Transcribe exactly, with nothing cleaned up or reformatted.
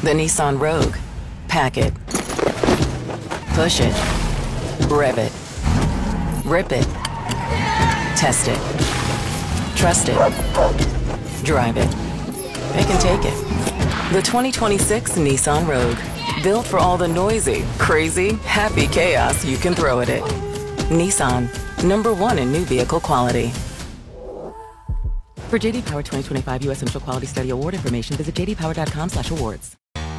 The Nissan Rogue. Pack it. Push it. Rev it. Rip it. Test it. Trust it. Drive it. They can take it. The twenty twenty-six Nissan Rogue. Built for all the noisy, crazy, happy chaos you can throw at it. Nissan. Number one in new vehicle quality. For J D Power twenty twenty-five U S Initial Quality Study Award information, visit j d power dot com slash awards.